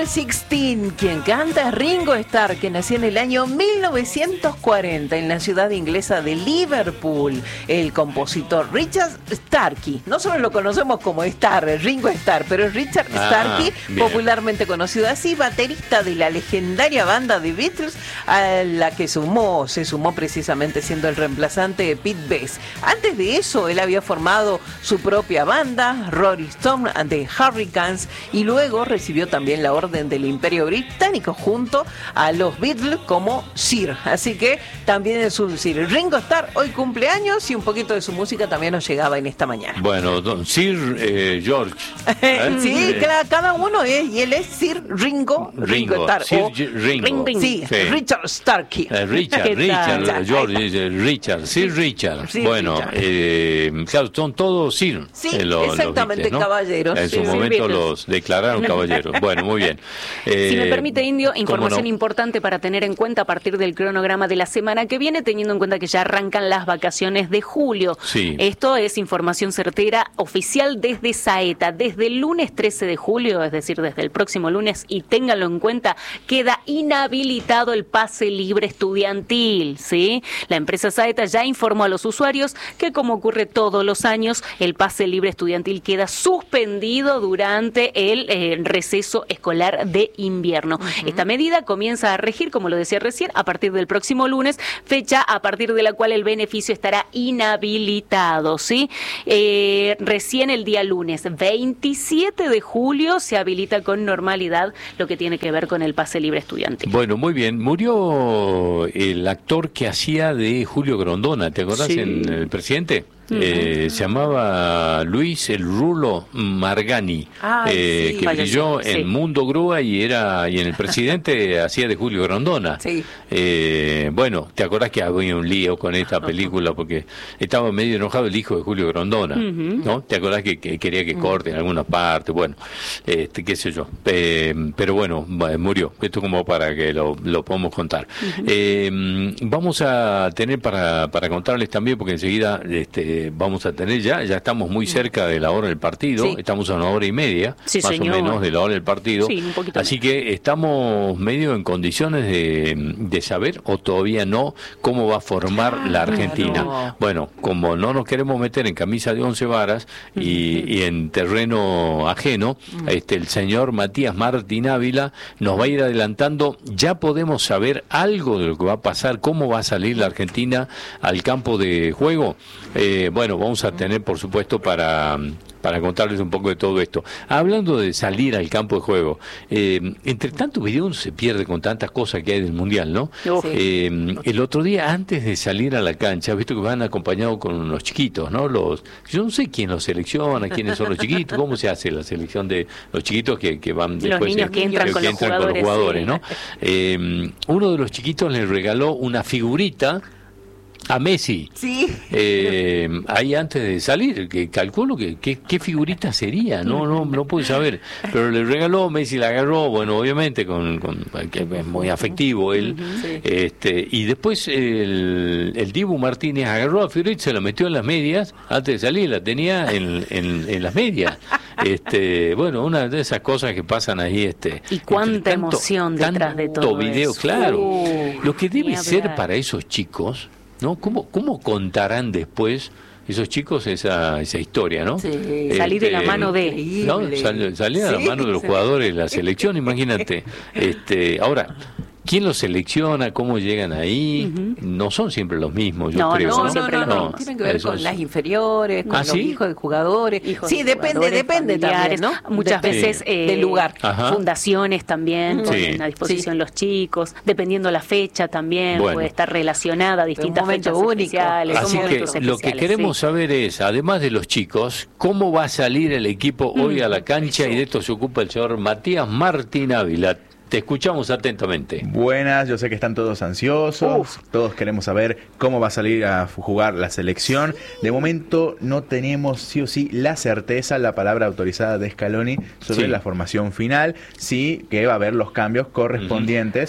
Sixteen, quien canta es Ringo Starr, que nació en el año 1940 en la ciudad inglesa de Liverpool. El compositor Richard Starkey, no solo lo conocemos como Ringo Starr, pero es Richard Starkey, popularmente conocido así, baterista de la legendaria banda de Beatles, a la que se sumó precisamente siendo el reemplazante de Pete Best. Antes de eso, él había formado su propia banda, Rolling Stone and the Hurricanes, y luego recibió también la Orden del Imperio Británico junto a los Beatles como Sir. Así que también es un Sir. Ringo Starr hoy cumpleaños y un poquito de su música también nos llegaba en esta mañana. Bueno, don Sir George. Sí, cada uno es, y él es Sir Ringo Starr. Sir Ringo. Sí, Richard Starkey. Sir Richard. Bueno, claro, son todos Sir. Sí, exactamente, los caballeros. En su momento los declararon caballeros. Bueno, muy bien. Si me permite, Indio, información importante para tener en cuenta a partir del cronograma de la semana que viene, teniendo en cuenta que ya arrancan las vacaciones de julio. Sí. Esto es información certera oficial desde Saeta. Desde el lunes 13 de julio, es decir, desde el próximo lunes, y ténganlo en cuenta, queda inhabilitado el pase libre estudiantil, ¿sí? La empresa Saeta ya informó a los usuarios que, como ocurre todos los años, el pase libre estudiantil queda suspendido durante el receso escolar de invierno. Esta medida comienza a regir, como lo decía recién, a partir del próximo lunes, fecha a partir de la cual el beneficio estará inhabilitado, ¿sí? Recién el día lunes 27 de julio se habilita con normalidad lo que tiene que ver con el pase libre estudiantil. Bueno, muy bien. Murió el actor que hacía de Julio Grondona, ¿te acordás? Sí. En El Presidente. Se llamaba Luis el Rulo Margani, que brilló en Mundo Grúa y en El Presidente hacía de Julio Grondona. Sí. Bueno, ¿te acordás que había un lío con esta película? Porque estaba medio enojado el hijo de Julio Grondona, ¿no? ¿Te acordás que quería que corte en alguna parte? Bueno, qué sé yo. Pero bueno, murió. Esto como para que lo podamos contar. Vamos a tener para contarles también, porque enseguida vamos a tener ya estamos muy cerca de la hora del partido, estamos a 1 hora y media, más o menos, de la hora del partido, un poquito así más. que estamos medio en condiciones de saber, o todavía no, cómo va a formar la Argentina. Claro. Bueno, como no nos queremos meter en camisa de 11 varas y en terreno ajeno, el señor Matías Martín Ávila nos va a ir adelantando. Ya podemos saber algo de lo que va a pasar, cómo va a salir la Argentina al campo de juego. Bueno, vamos a tener, por supuesto, para contarles un poco de todo esto. Hablando de salir al campo de juego, entre tanto video uno se pierde con tantas cosas que hay del Mundial, ¿no? El otro día, antes de salir a la cancha, visto que van acompañados con los chiquitos, ¿no? Yo no sé quién los selecciona, quiénes son los chiquitos, cómo se hace la selección de los chiquitos que van después, los niños que entran con los jugadores, ¿no? Uno de los chiquitos le regaló una figurita a Messi. Sí. Ahí antes de salir, que calculo que qué figurita sería, no pude saber, pero le regaló, Messi la agarró, bueno, obviamente que es muy afectivo él, y después el Dibu Martínez agarró a figurita, se la metió en las medias antes de salir, la tenía en las medias. Bueno, una de esas cosas que pasan ahí, y cuánta emoción detrás de todo video, eso. Claro. Lo que debe ser para esos chicos, ¿no? ¿Cómo contarán después esos chicos esa historia, ¿no? Sí. Salir de la mano de... ¿no? Salir de la mano de los jugadores de la selección, imagínate. Ahora, ¿quién los selecciona? ¿Cómo llegan ahí? No son siempre los mismos, yo creo. No. Tienen que ver con las inferiores, con los hijos de jugadores. Depende también, ¿no? Muchas veces del lugar. Fundaciones también ponen a disposición los chicos, dependiendo la fecha también, puede estar relacionada a distintas fechas especiales. Así que lo que queremos saber es, además de los chicos, cómo va a salir el equipo hoy a la cancha, y de esto se ocupa el señor Matías Martín Ávila. Te escuchamos atentamente. Buenas, yo sé que están todos ansiosos, todos queremos saber cómo va a salir a jugar la selección. De momento no tenemos sí o sí la certeza, la palabra autorizada de Scaloni sobre la formación final, sí que va a haber los cambios correspondientes.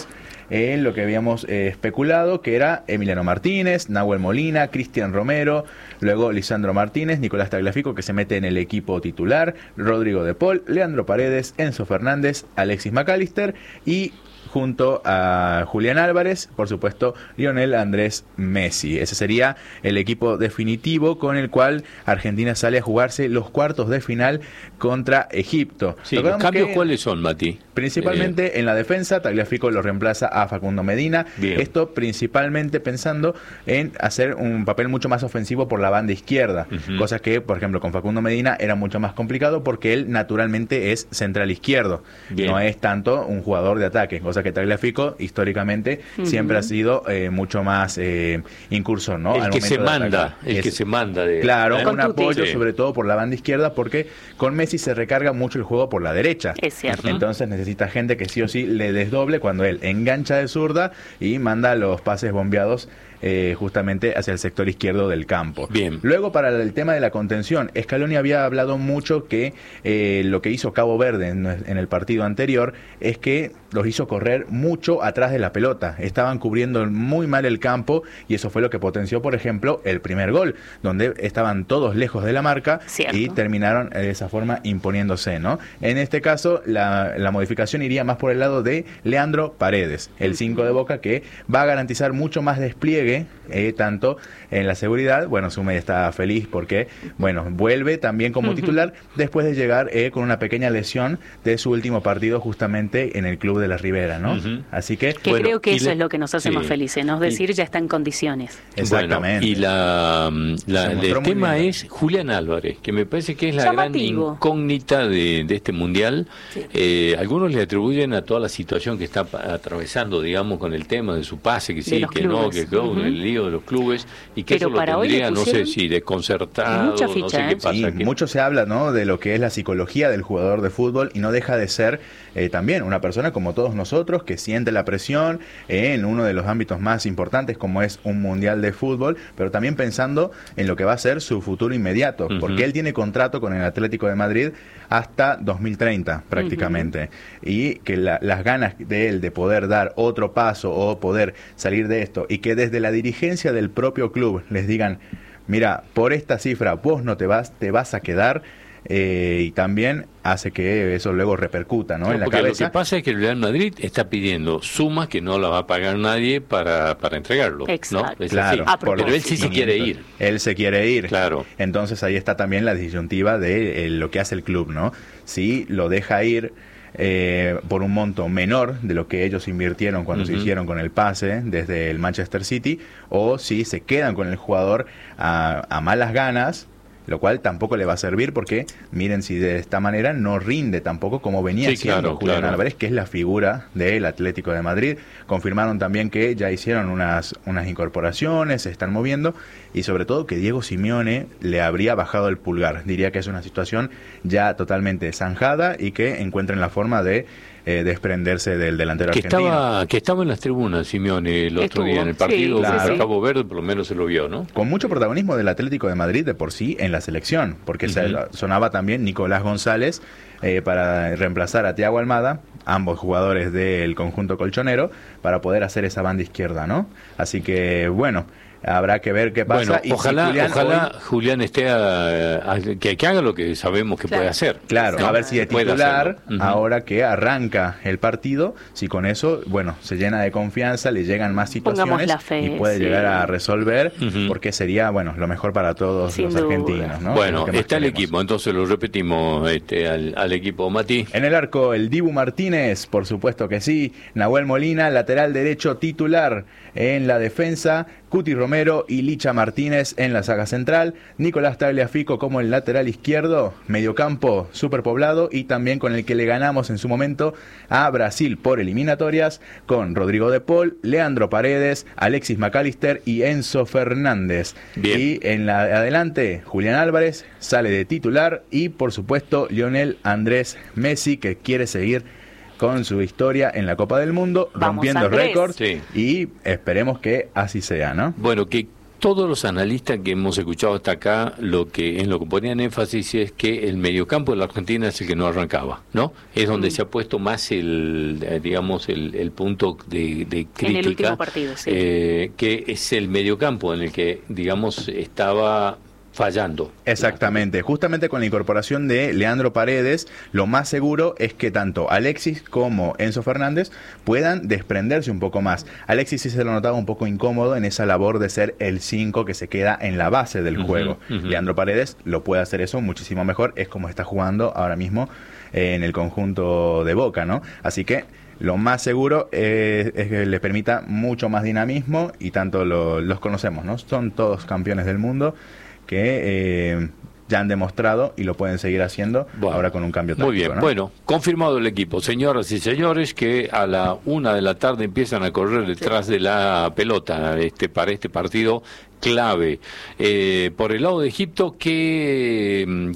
lo que habíamos especulado, que era Emiliano Martínez, Nahuel Molina, Cristian Romero, luego Lisandro Martínez, Nicolás Tagliafico, que se mete en el equipo titular, Rodrigo de Paul, Leandro Paredes, Enzo Fernández, Alexis McAllister y junto a Julián Álvarez, por supuesto, Lionel Andrés Messi. Ese sería el equipo definitivo con el cual Argentina sale a jugarse los cuartos de final contra Egipto. Sí, ¿los cambios cuáles son, Mati? Principalmente en la defensa, Tagliafico lo reemplaza a Facundo Medina. Bien. Esto principalmente pensando en hacer un papel mucho más ofensivo por la banda izquierda, cosa que, por ejemplo, con Facundo Medina era mucho más complicado porque él naturalmente es central izquierdo, no es tanto un jugador de ataque, cosa que Tagliafico históricamente siempre ha sido mucho más incursor, ¿no? El que se manda, que se manda de... Claro, un apoyo sobre todo por la banda izquierda, porque con Messi se recarga mucho el juego por la derecha. Es cierto. Entonces necesita gente que sí o sí le desdoble cuando él engancha de zurda y manda los pases bombeados justamente hacia el sector izquierdo del campo. Bien. Luego, para el tema de la contención, Scaloni había hablado mucho que lo que hizo Cabo Verde en el partido anterior es que los hizo correr mucho atrás de la pelota. Estaban cubriendo muy mal el campo y eso fue lo que potenció, por ejemplo, el primer gol, donde estaban todos lejos de la marca. Cierto. Y terminaron de esa forma imponiéndose, ¿no? En este caso, la modificación iría más por el lado de Leandro Paredes, el 5 de Boca, que va a garantizar mucho más despliegue, tanto en la seguridad. Bueno, Sume está feliz porque, bueno, vuelve también como titular después de llegar con una pequeña lesión de su último partido justamente en el club de la Ribera, ¿no? Así que bueno, creo que eso es lo que nos hace más felices, ¿no? Es decir, ya está en condiciones. Exactamente. Bueno, y el tema es Julián Álvarez, que me parece que es la gran incógnita de este mundial. Sí. Algunos le atribuyen a toda la situación que está atravesando, digamos, con el tema de su pase, que sí, que no, que el lío de los clubes, y que pero eso lo tendría, no sé si desconcertado, mucha ficha, no sé qué pasa. Sí, mucho se habla, ¿no?, de lo que es la psicología del jugador de fútbol, y no deja de ser también una persona como todos nosotros que siente la presión en uno de los ámbitos más importantes como es un mundial de fútbol, pero también pensando en lo que va a ser su futuro inmediato, porque él tiene contrato con el Atlético de Madrid hasta 2030 prácticamente, y que las ganas de él de poder dar otro paso o poder salir de esto, y que desde la dirigencia del propio club les digan, mira, por esta cifra vos no te vas a quedar, y también hace que eso luego repercuta, ¿no?, en la cabeza. Lo que pasa es que el Real Madrid está pidiendo sumas que no las va a pagar nadie para entregarlo. Exacto. ¿no? Es claro, pero él sí se quiere ir. Él se quiere ir. Claro. Entonces ahí está también la disyuntiva de lo que hace el club, ¿no? Si lo deja ir por un monto menor de lo que ellos invirtieron cuando se hicieron con el pase desde el Manchester City, o si se quedan con el jugador a malas ganas, lo cual tampoco le va a servir porque miren si de esta manera no rinde tampoco como venía siendo Julián Álvarez, que es la figura del Atlético de Madrid. Confirmaron también que ya hicieron unas incorporaciones, se están moviendo, y sobre todo que Diego Simeone le habría bajado el pulgar. Diría que es una situación ya totalmente zanjada y que encuentren la forma de desprenderse del delantero argentino. Que estaba en las tribunas Simeone el otro día en el partido de Cabo Verde, por lo menos se lo vio, ¿no? Con mucho protagonismo del Atlético de Madrid de por sí en la selección, porque sonaba también Nicolás González para reemplazar a Thiago Almada, ambos jugadores del conjunto colchonero, para poder hacer esa banda izquierda, ¿no? Así que, bueno, habrá que ver qué pasa. Bueno, y ojalá Julián esté que haga lo que sabemos que puede hacer. Claro, a ver si de titular, ahora que arranca el partido, si con eso, bueno, se llena de confianza, le llegan más situaciones y puede llegar a resolver, porque sería, bueno, lo mejor para todos los argentinos, ¿no? Bueno, está el equipo, entonces lo repetimos al equipo. Mati. En el arco, el Dibu Martínez, por supuesto que sí. Nahuel Molina, lateral derecho titular. En la defensa, Cuti Romero y Licha Martínez en la saga central, Nicolás Tagliafico como el lateral izquierdo, mediocampo superpoblado y también con el que le ganamos en su momento a Brasil por eliminatorias, con Rodrigo de Paul, Leandro Paredes, Alexis McAllister y Enzo Fernández. Bien. Y en la adelante, Julián Álvarez sale de titular y por supuesto Lionel Andrés Messi, que quiere seguir con su historia en la Copa del Mundo, rompiendo récords, y esperemos que así sea, ¿no? Bueno, que Todos los analistas que hemos escuchado hasta acá, en lo que ponían énfasis es que el mediocampo de la Argentina es el que no arrancaba, ¿no? Es donde se ha puesto más el punto de crítica. En el último partido, sí. Que es el mediocampo en el que, digamos, estaba fallando. Exactamente, justamente con la incorporación de Leandro Paredes, lo más seguro es que tanto Alexis como Enzo Fernández puedan desprenderse un poco más. Alexis sí se lo notaba un poco incómodo en esa labor de ser el 5 que se queda en la base del juego. Leandro Paredes lo puede hacer eso muchísimo mejor, es como está jugando ahora mismo en el conjunto de Boca, ¿no? Así que lo más seguro es que les permita mucho más dinamismo y tanto los conocemos, ¿no? Son todos campeones del mundo que ya han demostrado y lo pueden seguir haciendo ahora con un cambio táctico. Muy bien, ¿no? Bueno, confirmado el equipo, señoras y señores, que a la 1 de la tarde empiezan a correr detrás de la pelota para este partido clave. Por el lado de Egipto, ¿qué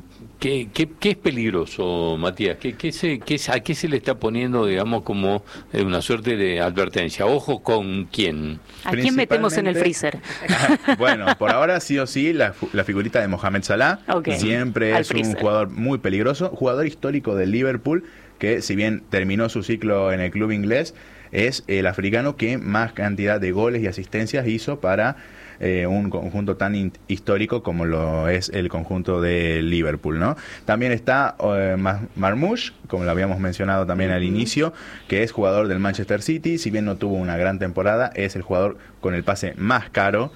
es peligroso, Matías? ¿A qué se le está poniendo, digamos, como una suerte de advertencia? Ojo con quién. ¿A quién metemos en el freezer? Bueno, por ahora sí o sí la figurita de Mohamed Salah. Siempre es un jugador muy peligroso, jugador histórico del Liverpool, que si bien terminó su ciclo en el club inglés, es el africano que más cantidad de goles y asistencias hizo para un conjunto tan histórico como lo es el conjunto de Liverpool, ¿no? También está Marmoush, como lo habíamos mencionado también al inicio, que es jugador del Manchester City. Si bien no tuvo una gran temporada, es el jugador con el pase más caro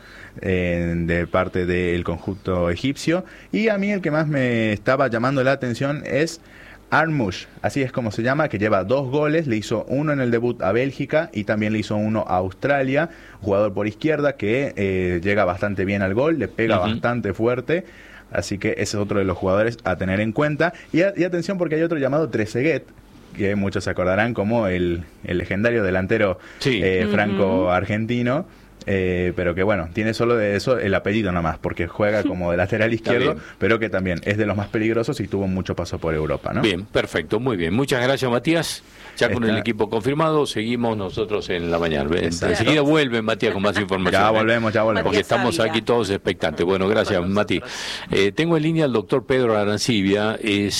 de parte del conjunto egipcio. Y a mí el que más me estaba llamando la atención es Armoush, así es como se llama, que lleva 2 goles, le hizo uno en el debut a Bélgica y también le hizo uno a Australia, jugador por izquierda que llega bastante bien al gol, le pega bastante fuerte, así que ese es otro de los jugadores a tener en cuenta. Y atención porque hay otro llamado Trezeguet, que muchos se acordarán como el legendario delantero franco-argentino. Pero que bueno, tiene solo de eso el apellido nomás, porque juega como de lateral izquierdo, pero que también es de los más peligrosos y tuvo mucho paso por Europa, ¿no? Bien, perfecto, muy bien. Muchas gracias, Matías. Ya con el equipo confirmado, seguimos nosotros en la mañana. Enseguida vuelve Matías con más información. Ya volvemos. Porque estamos aquí todos expectantes. Bueno, gracias, Mati. Tengo en línea al doctor Pedro Arancibia,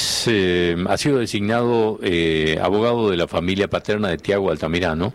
ha sido designado abogado de la familia paterna de Thiago Altamirano.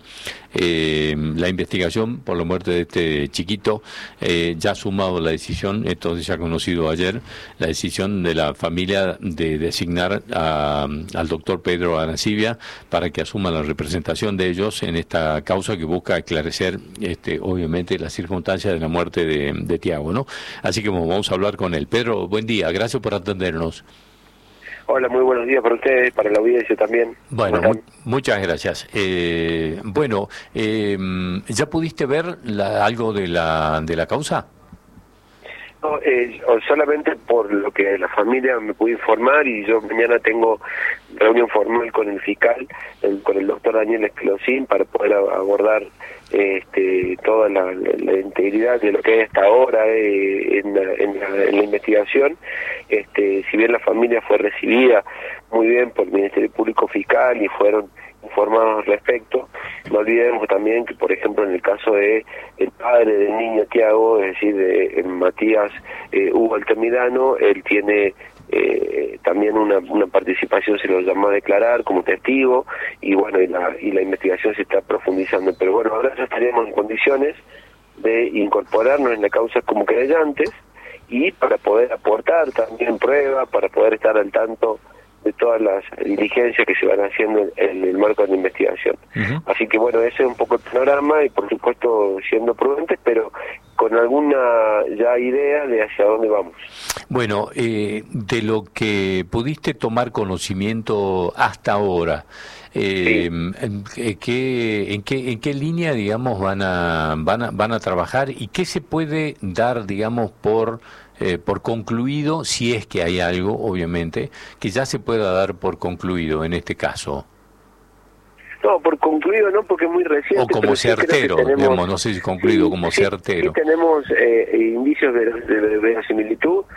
La investigación por la muerte de este chiquito ya ha sumado la decisión, entonces se ha conocido ayer la decisión de la familia de designar al doctor Pedro Arancibia para que asuma la representación de ellos en esta causa que busca esclarecer obviamente las circunstancias de la muerte de Thiago, ¿no? Así que vamos a hablar con él. Pedro, buen día, gracias por atendernos. Hola, muy buenos días para ustedes, para la audiencia también. Bueno, muchas gracias. ¿Ya pudiste ver algo de la causa? No, solamente por lo que la familia me pudo informar, y yo mañana tengo reunión formal con el fiscal, con el doctor Daniel Esclosín, para poder abordar toda la integridad de lo que hay hasta ahora en la investigación. Si bien la familia fue recibida muy bien por el Ministerio Público Fiscal y fueron informados al respecto, no olvidemos también que, por ejemplo, en el caso de el padre del niño Thiago, es decir, de Matías Hugo Altamirano, él tiene también una participación, se lo llamó a declarar como testigo, y bueno, y la investigación se está profundizando. Pero bueno, ahora ya estaríamos en condiciones de incorporarnos en la causa como querellantes y para poder aportar también pruebas, para poder estar al tanto de todas las diligencias que se van haciendo en el marco de la investigación. Así que bueno, ese es un poco el panorama, y por supuesto siendo prudentes, pero con alguna ya idea de hacia dónde vamos. Bueno, de lo que pudiste tomar conocimiento hasta ahora, ¿en qué línea, digamos, van a trabajar, y qué se puede dar, digamos, por concluido, si es que hay algo, obviamente, que ya se pueda dar por concluido en este caso? No, por concluido no, porque es muy reciente. O como certero, digamos, no sé si concluido, como certero. Sí tenemos indicios de verosimilitud,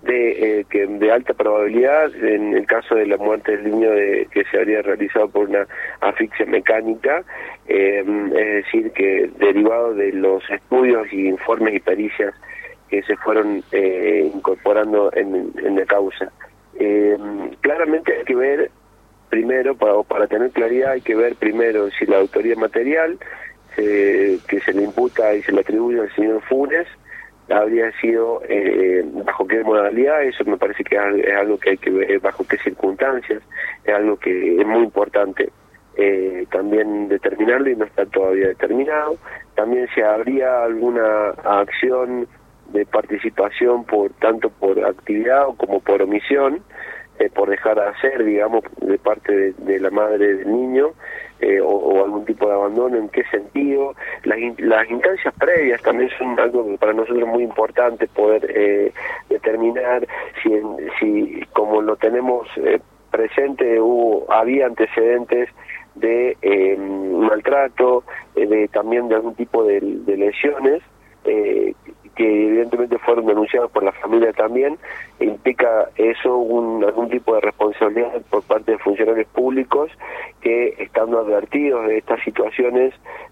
de alta probabilidad en el caso de la muerte del niño que se habría realizado por una asfixia mecánica, es decir, que derivado de los estudios y informes y pericias que se fueron incorporando en la causa. Claramente hay que ver primero, para tener claridad, hay que ver primero si la autoría material que se le imputa y se le atribuye al señor Funes habría sido bajo qué modalidad. Eso me parece que es algo que hay que ver bajo qué circunstancias, es algo que es muy importante también determinarlo y no está todavía determinado. También si habría alguna acción de participación tanto por actividad como por omisión, por dejar de hacer, digamos, de parte de la madre del niño, o algún tipo de abandono, en qué sentido. Las instancias previas también son algo para nosotros muy importante, poder determinar si como lo tenemos presente, había antecedentes de maltrato, también de algún tipo de lesiones, que evidentemente fueron denunciados por la familia también. Implica eso algún tipo de responsabilidad por parte de funcionarios públicos que, estando advertidos de estas situaciones,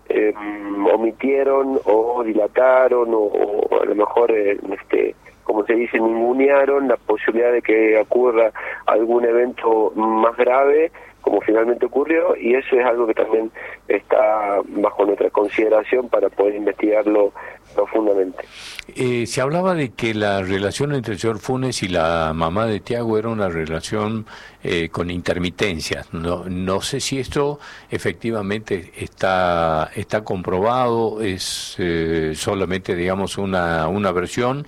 omitieron o dilataron o a lo mejor como se dice, ningunearon la posibilidad de que ocurra algún evento más grave, como finalmente ocurrió, y eso es algo que también está bajo nuestra consideración para poder investigarlo profundamente. Se hablaba de que la relación entre el señor Funes y la mamá de Tiago era una relación con intermitencias. No sé si esto efectivamente está comprobado, es solamente, digamos, una versión,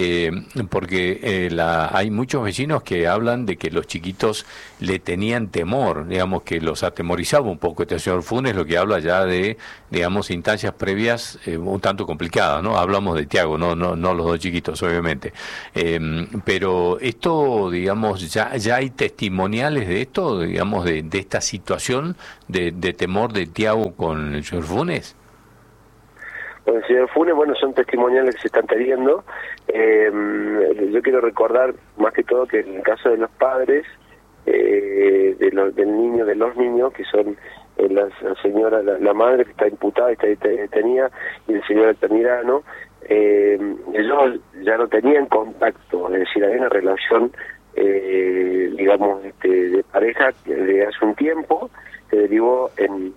porque hay muchos vecinos que hablan de que los chiquitos le tenían temor, digamos, que los atemorizaba un poco este señor Funes, lo que habla ya de, digamos, instancias previas un tanto complicadas, ¿no? Hablamos de Tiago, no los dos chiquitos, obviamente. Pero esto, digamos, ya hay testimoniales de esto, digamos, de esta situación de temor de Tiago con el señor Funes. Con el señor Funes, bueno, son testimoniales que se están teniendo. Yo quiero recordar, más que todo, que en el caso de los padres, de los niños, que son la señora, la madre que está imputada, está detenida, y el señor Altamirano, ellos ya no tenían contacto, es decir, había una relación, digamos, de pareja de hace un tiempo, que derivó en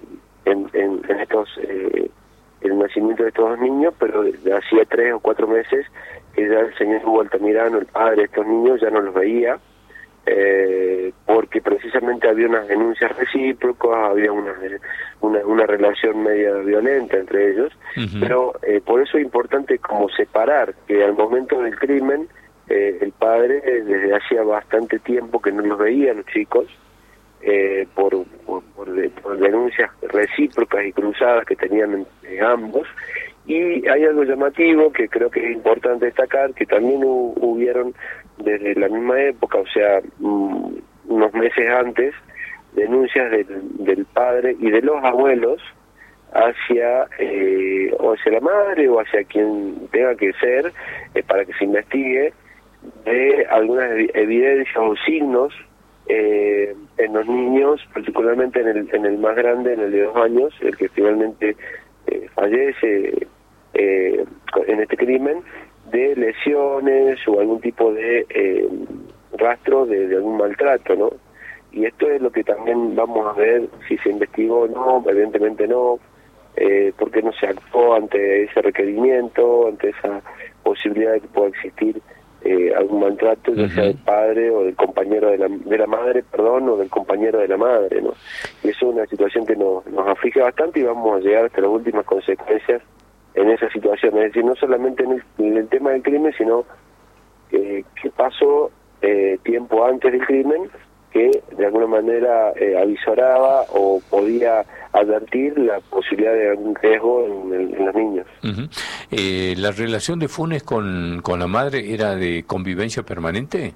el nacimiento de estos dos niños, pero hacía 3 o 4 meses que ya el señor Hugo Altamirano, el padre de estos niños, ya no los veía, porque precisamente había unas denuncias recíprocas, había una relación media violenta entre ellos. Uh-huh. Pero por eso es importante como separar que al momento del crimen el padre desde hacía bastante tiempo que no los veía los chicos, por denuncias recíprocas y cruzadas que tenían entre ambos. Y hay algo llamativo que creo que es importante destacar, que también hubieron desde la misma época, o sea, unos meses antes, denuncias del padre y de los abuelos hacia o hacia la madre o hacia quien tenga que ser, para que se investigue, de algunas evidencias o signos en los niños, particularmente en el más grande, en el de 2 años, el que finalmente fallece en este crimen, de lesiones o algún tipo de rastro de algún maltrato, ¿no? Y esto es lo que también vamos a ver si se investigó o no. Evidentemente no, porque no se actuó ante ese requerimiento, ante esa posibilidad de que pueda existir algún maltrato, ya sea del padre o del compañero de la madre, o del compañero de la madre, ¿no? Y eso es una situación que nos aflige bastante, y vamos a llegar hasta las últimas consecuencias en esa situación. Es decir, no solamente en el tema del crimen, sino qué pasó tiempo antes del crimen, que de alguna manera avisoraba o podía advertir la posibilidad de algún riesgo en los niños. Uh-huh. ¿La relación de Funes con la madre era de convivencia permanente?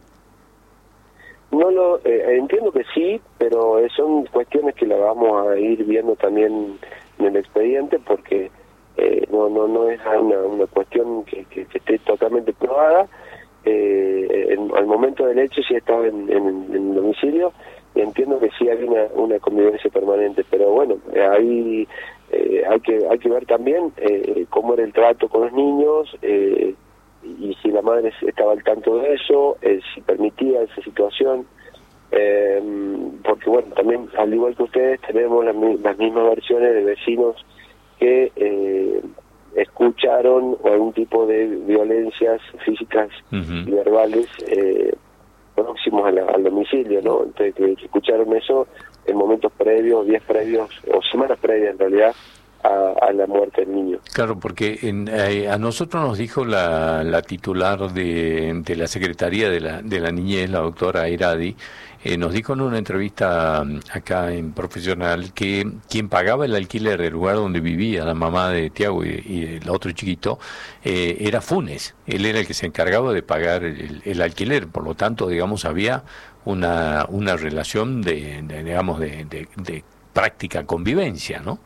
No entiendo que sí, pero son cuestiones que la vamos a ir viendo también en el expediente, porque no es una cuestión que esté totalmente probada. al momento del hecho sí estaba en el domicilio, y entiendo que sí había una convivencia permanente, pero bueno, ahí hay que ver también cómo era el trato con los niños, y si la madre estaba al tanto de eso, si permitía esa situación, porque bueno, también al igual que ustedes tenemos las mismas versiones de vecinos que escucharon algún tipo de violencias físicas y verbales próximos al domicilio, ¿no? Entonces, que escucharon eso en momentos previos, días previos o semanas previas en realidad a la muerte del niño. Claro, porque a nosotros nos dijo la titular de la Secretaría de la Niñez, la doctora Iradi, nos dijo en una entrevista acá en Profesional que quien pagaba el alquiler del lugar donde vivía la mamá de Tiago y el otro chiquito era Funes. Él era el que se encargaba de pagar el alquiler, por lo tanto, digamos, había una relación de práctica convivencia, ¿no?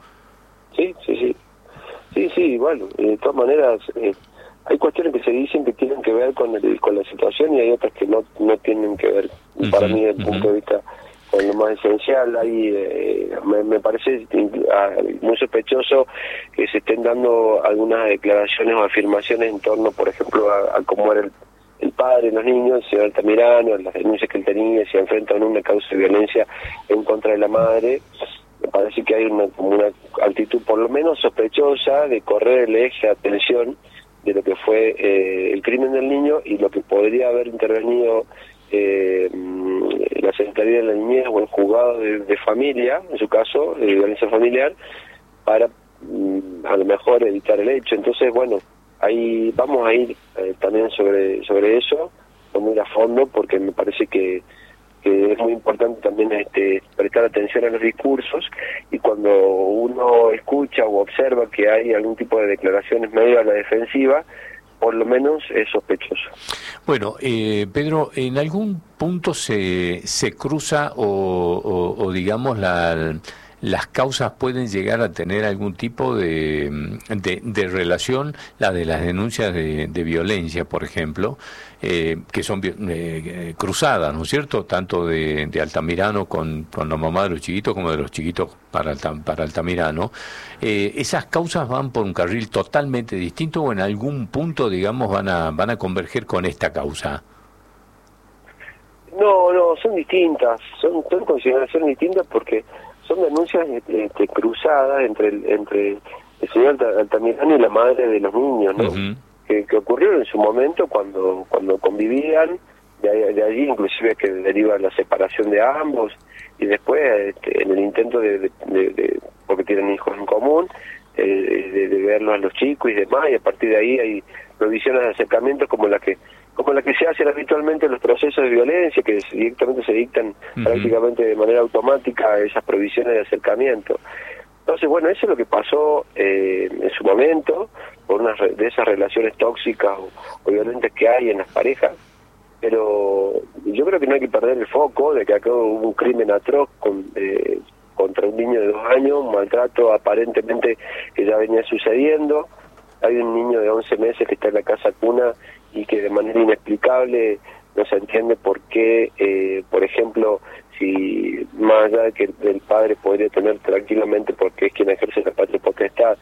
Sí, bueno, de todas maneras hay cuestiones que se dicen que tienen que ver con la situación, y hay otras que no tienen que ver, para mí, desde el punto de vista con lo más esencial. Ahí me parece muy sospechoso que se estén dando algunas declaraciones o afirmaciones en torno, por ejemplo, a cómo era el padre de los niños, el señor Altamirano, las denuncias que él tenía, si enfrentan una causa de violencia en contra de la madre. Me parece que hay una actitud por lo menos sospechosa de correr el eje de atención de lo que fue el crimen del niño y lo que podría haber intervenido la Secretaría de la Niñez o el juzgado de familia, en su caso, de violencia familiar, para a lo mejor evitar el hecho. Entonces, bueno, ahí vamos a ir también sobre eso, vamos a ir a fondo, porque me parece que es muy importante también prestar atención a los discursos, y cuando uno escucha o observa que hay algún tipo de declaraciones medio a la defensiva, por lo menos es sospechoso. Bueno, Pedro, ¿en algún punto se cruza o digamos las causas pueden llegar a tener algún tipo de relación, la de las denuncias de violencia, por ejemplo, que son cruzadas, ¿no es cierto?, tanto de Altamirano con la mamá de los chiquitos como de los chiquitos para Altamirano? ¿Esas causas van por un carril totalmente distinto o en algún punto, digamos, van a converger con esta causa? No, son distintas, son consideraciones distintas, porque son denuncias cruzadas entre el señor Altamirano y la madre de los niños, ¿no? Que ocurrieron en su momento cuando convivían, de allí inclusive que deriva la separación de ambos, y después en el intento porque tienen hijos en común, de verlos a los chicos y demás, y a partir de ahí hay provisiones de acercamiento como la que se hacen habitualmente en los procesos de violencia, que directamente se dictan prácticamente de manera automática esas provisiones de acercamiento. Entonces, bueno, eso es lo que pasó en su momento, por una de esas relaciones tóxicas o violentas que hay en las parejas, pero yo creo que no hay que perder el foco de que acá hubo un crimen atroz contra un niño de 2 años, un maltrato aparentemente que ya venía sucediendo. Hay un niño de 11 meses que está en la casa cuna y que de manera inexplicable no se entiende por qué, por ejemplo, si más allá de que el padre podría tener tranquilamente, porque es quien ejerce la patria potestad,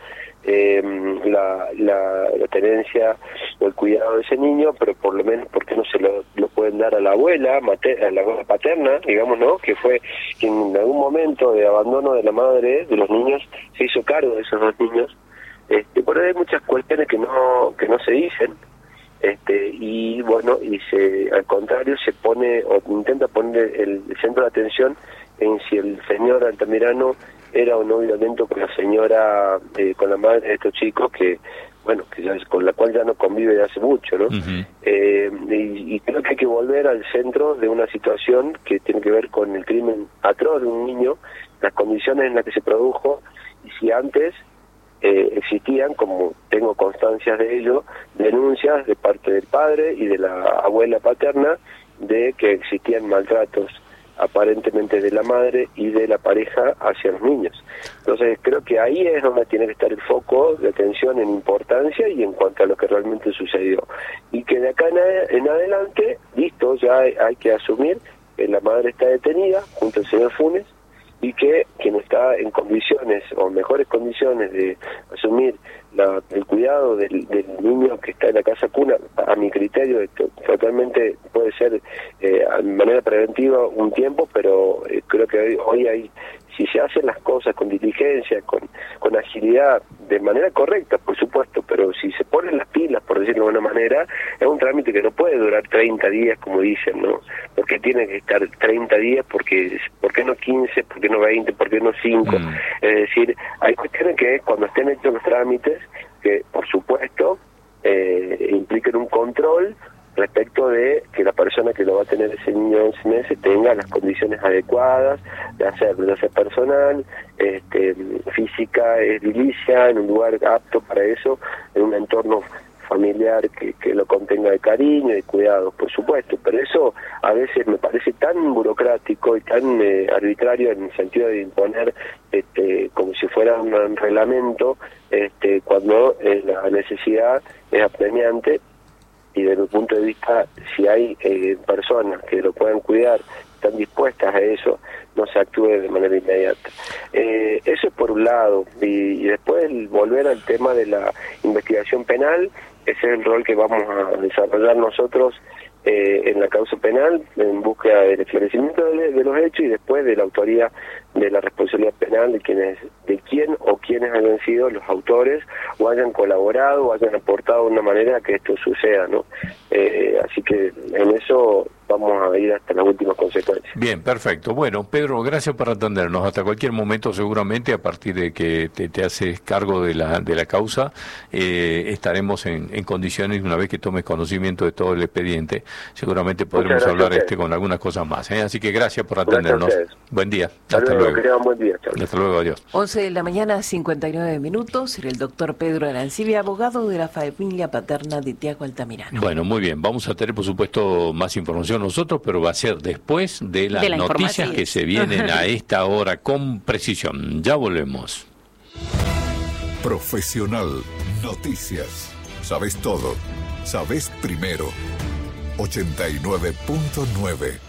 la tenencia o el cuidado de ese niño, pero por lo menos porque no se lo pueden dar a la abuela, a la abuela paterna, digamos, ¿no?, que fue quien en algún momento de abandono de la madre de los niños se hizo cargo de esos 2 niños. Por ahí hay muchas cuestiones que no se dicen, y bueno, al contrario se pone o intenta poner el centro de atención en si el señor Altamirano era o no violento con la señora, con la madre de estos chicos, que bueno, con la cual ya no convive de hace mucho, ¿no? Y creo que hay que volver al centro de una situación que tiene que ver con el crimen atroz de un niño, las condiciones en las que se produjo, y si antes existían, como tengo constancias de ello, denuncias de parte del padre y de la abuela paterna de que existían maltratos aparentemente de la madre y de la pareja hacia los niños. Entonces creo que ahí es donde tiene que estar el foco de atención en importancia y en cuanto a lo que realmente sucedió. Y que de acá en adelante, listo, ya hay que asumir que la madre está detenida junto al señor Funes y que quien está en condiciones o mejores condiciones de asumir el cuidado del niño que está en la casa cuna, a mi criterio totalmente puede ser de manera preventiva un tiempo, pero creo que hoy hay, si se hacen las cosas con diligencia, con agilidad, de manera correcta, por supuesto, pero si se ponen las pilas, por decirlo de alguna manera, es un trámite que no puede durar 30 días, como dicen, ¿no? Porque tiene que estar 30 días, ¿por qué no 15, por qué no 20, por qué no 5? Es decir, hay cuestiones que cuando estén hechos los trámites, que por supuesto impliquen un control respecto de que la persona que lo va a tener ese niño de 11 meses tenga las condiciones adecuadas de hacer personal, física, edilicia, en un lugar apto para eso, en un entorno familiar que lo contenga de cariño y cuidado, por supuesto, pero eso a veces me parece tan burocrático y tan arbitrario en el sentido de imponer como si fuera un reglamento, cuando la necesidad es apremiante. Y desde mi punto de vista, si hay personas que lo puedan cuidar, están dispuestas a eso, no se actúe de manera inmediata. Eso es por un lado, y después volver al tema de la investigación penal. Ese es el rol que vamos a desarrollar nosotros en la causa penal, en búsqueda del esclarecimiento de los hechos y después de la autoría de la responsabilidad penal de quién o quienes hayan sido los autores o hayan colaborado o hayan aportado de una manera a que esto suceda, ¿no? Así que en eso vamos a ir hasta las últimas consecuencias. Bien, perfecto. Bueno, Pedro, gracias por atendernos. Hasta cualquier momento, seguramente, a partir de que te haces cargo de la causa, estaremos en condiciones, una vez que tomes conocimiento de todo el expediente, seguramente podremos hablar con algunas cosas más. Así que gracias por atendernos. Buen día. Hasta luego. Que tengan buen día. Chau. Hasta luego, adiós. 11 de la mañana, 59 minutos. El doctor Pedro Arancibia, abogado de la familia paterna de Tiago Altamirano. Bueno, muy bien. Vamos a tener, por supuesto, más información nosotros, pero va a ser después de las noticias que se vienen a esta hora con precisión. Ya volvemos. Profesional Noticias. Sabes todo. Sabes primero. 89.9